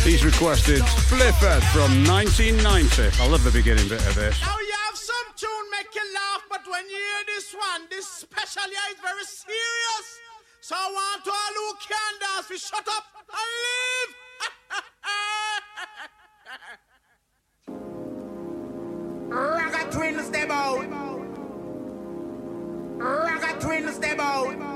He's requested Splifford from 1990. I love the beginning bit of this. Now you have some tune make you laugh, but when you hear this one, this special yeah is very serious. So I want to all who can dance, we shut up and leave. Ragga twins step out. Ragga twins step out.